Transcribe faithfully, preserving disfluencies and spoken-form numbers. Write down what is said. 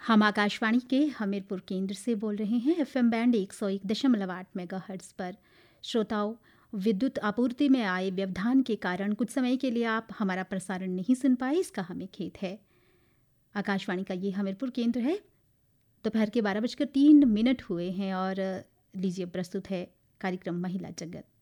हम आकाशवाणी के हमीरपुर केंद्र से बोल रहे हैं। एफएम बैंड एक सौ एक दशमलव आठ मेगाहर्ट्ज़ पर। श्रोताओं, विद्युत आपूर्ति में आए व्यवधान के कारण कुछ समय के लिए आप हमारा प्रसारण नहीं सुन पाए, इसका हमें खेद है। आकाशवाणी का ये हमीरपुर केंद्र है। दोपहर के बारह बजकर तीन मिनट हुए हैं और लीजिए प्रस्तुत है कार्यक्रम महिला जगत।